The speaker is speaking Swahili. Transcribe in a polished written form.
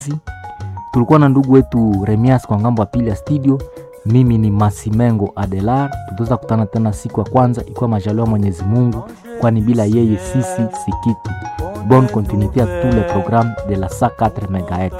Tulikuwa na ndugu wetu Remias kwa ngambo ya pili ya studio. Mimi ni Masimengo Adelar. Tutaweza kutana tena siku ya kwanza ikiwa majaliwa Mwenyezi Mungu, kwani bila yeye sisi si kitu. Bonne continuité à tous les programmes de la 104 MHz.